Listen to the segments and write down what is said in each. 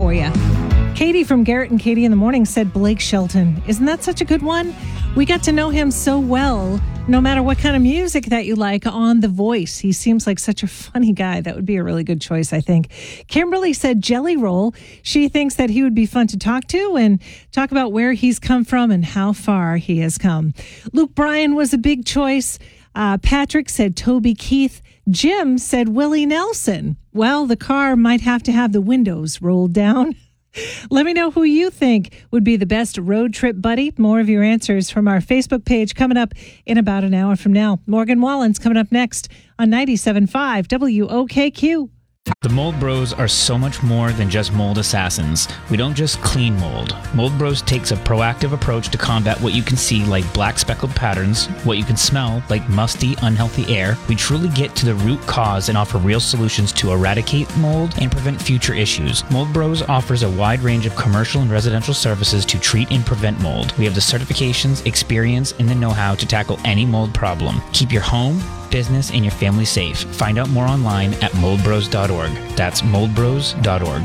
for you. Katie from Garrett and Katie in the Morning said Blake Shelton. Isn't that such a good one? We got to know him so well, no matter what kind of music that you like, on The Voice. He seems like such a funny guy. That would be a really good choice, I think. Kimberly said Jelly Roll. She thinks that he would be fun to talk to and talk about where he's come from and how far he has come. Luke Bryan was a big choice. Patrick said Toby Keith. Jim said Willie Nelson. Well, the car might have to have the windows rolled down. Let me know who you think would be the best road trip buddy. More of your answers from our Facebook page coming up in about an hour from now. Morgan Wallen's coming up next on 97.5 WOKQ. The Mold Bros are so much more than just mold assassins. We don't just clean mold. Mold Bros takes a proactive approach to combat what you can see like black speckled patterns, what you can smell like musty, unhealthy air. We truly get to the root cause and offer real solutions to eradicate mold and prevent future issues. Mold Bros offers a wide range of commercial and residential services to treat and prevent mold. We have the certifications, experience, and the know-how to tackle any mold problem. Keep your home, business, and your family safe. Find out more online at moldbros.org. That's moldbros.org.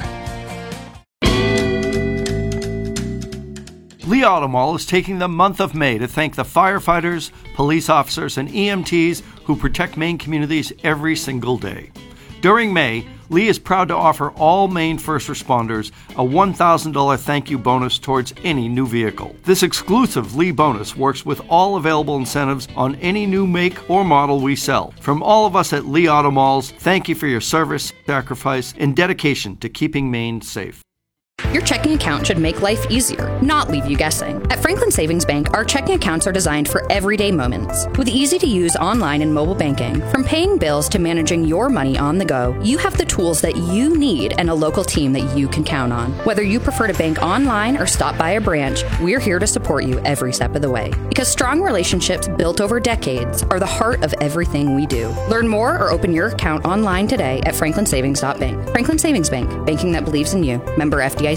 Lee Auto Mall is taking the month of May to thank the firefighters, police officers, and EMTs who protect Maine communities every single day. During May, Lee is proud to offer all Maine first responders a $1,000 thank you bonus towards any new vehicle. This exclusive Lee bonus works with all available incentives on any new make or model we sell. From all of us at Lee Auto Malls, thank you for your service, sacrifice, and dedication to keeping Maine safe. Your checking account should make life easier, not leave you guessing. At Franklin Savings Bank, our checking accounts are designed for everyday moments. With easy-to-use online and mobile banking, from paying bills to managing your money on the go, you have the tools that you need and a local team that you can count on. Whether you prefer to bank online or stop by a branch, we're here to support you every step of the way. Because strong relationships built over decades are the heart of everything we do. Learn more or open your account online today at franklinsavings.bank. Franklin Savings Bank, banking that believes in you. Member FDIC.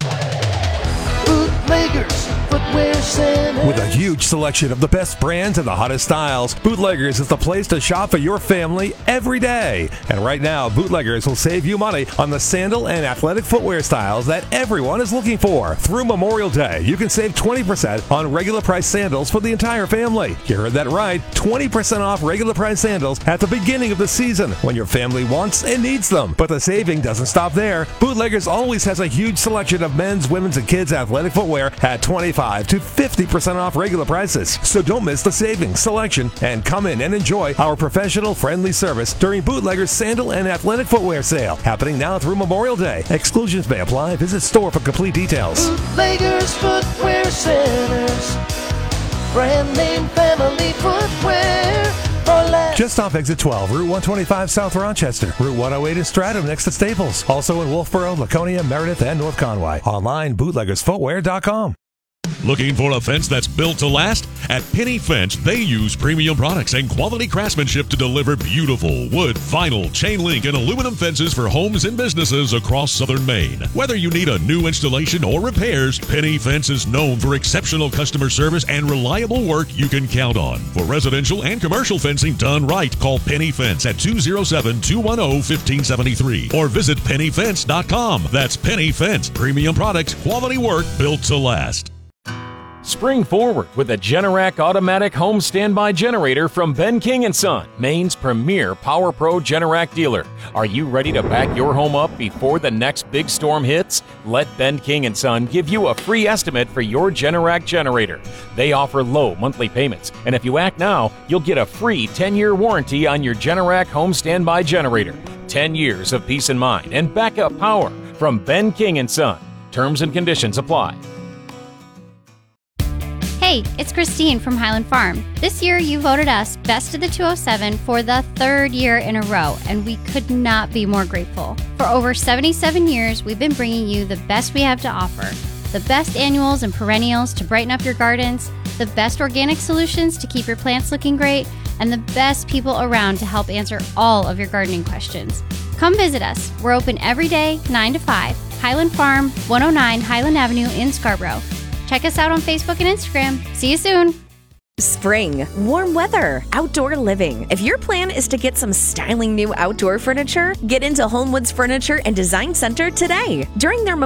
Bootleggers Footwear Center. With a huge selection of the best brands and the hottest styles, Bootleggers is the place to shop for your family every day. And right now, Bootleggers will save you money on the sandal and athletic footwear styles that everyone is looking for. Through Memorial Day, you can save 20% on regular price sandals for the entire family. You heard that right, 20% off regular price sandals at the beginning of the season when your family wants and needs them. But the saving doesn't stop there. Bootleggers always has a huge selection of men's, women's, and kids' athletic footwear at 25 to 50% off regular prices. So don't miss the savings, selection, and come in and enjoy our professional, friendly service during Bootleggers Sandal and Athletic Footwear Sale, happening now through Memorial Day. Exclusions may apply. Visit store for complete details. Bootleggers Footwear Centers. Brand name family footwear. Just off exit 12, Route 125 South Rochester, Route 108 in Stratham next to Staples. Also in Wolfboro, Laconia, Meredith, and North Conway. Online, bootleggersfootwear.com. Looking for a fence that's built to last? At Penny Fence, they use premium products and quality craftsmanship to deliver beautiful wood, vinyl, chain link, and aluminum fences for homes and businesses across southern Maine. Whether you need a new installation or repairs, Penny Fence is known for exceptional customer service and reliable work you can count on. For residential and commercial fencing done right, call Penny Fence at 207-210-1573 or visit pennyfence.com. That's Penny Fence. Premium products, quality work built to last. Spring forward with a Generac automatic home standby generator from Ben King & Son, Maine's premier Power Pro Generac dealer. Are you ready to back your home up before the next big storm hits? Let Ben King & Son give you a free estimate for your Generac generator. They offer low monthly payments, and if you act now, you'll get a free 10-year warranty on your Generac home standby generator. 10 years of peace of mind and backup power from Ben King & Son. Terms and conditions apply. Hey, it's Christine from Highland Farm. This year you voted us Best of the 207 for the third year in a row, and we could not be more grateful. For over 77 years, we've been bringing you the best we have to offer. The best annuals and perennials to brighten up your gardens, the best organic solutions to keep your plants looking great, and the best people around to help answer all of your gardening questions. Come visit us. We're open every day, 9 to 5. Highland Farm, 109 Highland Avenue in Scarborough. Check us out on Facebook and Instagram. See you soon. Spring, warm weather, outdoor living. If your plan is to get some styling new outdoor furniture, get into Homewoods Furniture and Design Center today. During their